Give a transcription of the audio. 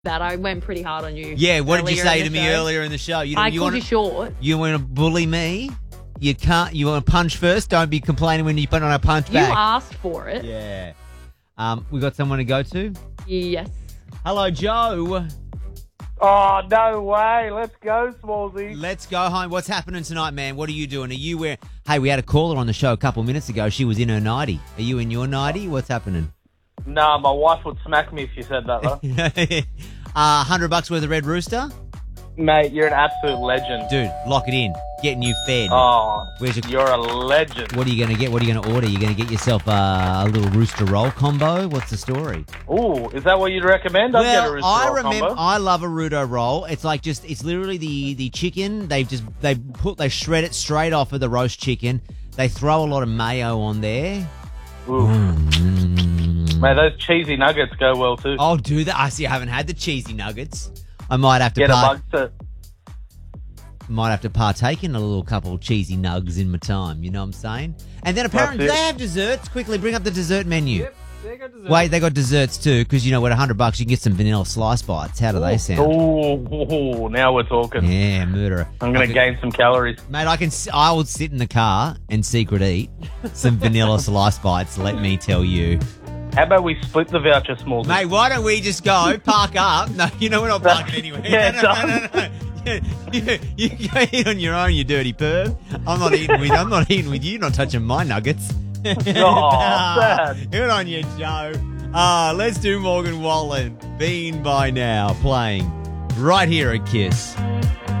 that. I went pretty hard on you. Yeah, what did you earlier say in to the me show. earlier in the show? I called you short. You want to bully me? You can't. You want to punch first? Don't be complaining when you put on a punch You back. asked for it. Yeah. We got someone to go to? Yes. Hello, Joe. Oh, no way. Let's go, Smallsy. Let's go home. What's happening tonight, man? What are you doing? Are you wearing... Hey, we had a caller on the show a couple minutes ago. She was in her nightie. Are you in your nightie? What's happening? Nah, my wife would smack me if you said that, though. $100 worth of Red Rooster? Mate, you're an absolute legend. Dude, lock it in. Getting you fed. Oh, Where's your... you're a legend. What are you going to get? What are you going to order? You're going to get yourself a little rooster roll combo? What's the story? Ooh, is that what you'd recommend? I'd get a rooster roll combo. I love a Rudo roll. It's like it's literally the chicken. They shred it straight off of the roast chicken. They throw a lot of mayo on there. Ooh. Mate, those cheesy nuggets go well too. I'll do that. I see. I haven't had the cheesy nuggets. I might have to Get a mug to... Might have to partake in a little couple of cheesy nugs in my time. You know what I'm saying? And then apparently they have desserts. Quickly, bring up the dessert menu. Yep, they got desserts. Wait, they got desserts too, because you know, with $100 you can get some vanilla slice bites. How do they sound? Ooh, now we're talking. Yeah, murderer. I'm going to gain some calories. Mate, I will sit in the car and secret eat some vanilla slice bites, let me tell you. How about we split the voucher, Smallsy? Mate, why don't we just go, park up? No, you know we're not parking anywhere. Yeah, no. You go eat on your own, you dirty perv. I'm not eating with you. You're not touching my nuggets. Oh, sad. Good on you, Joe. Let's do Morgan Wallen. Been by now playing right here at Kiss.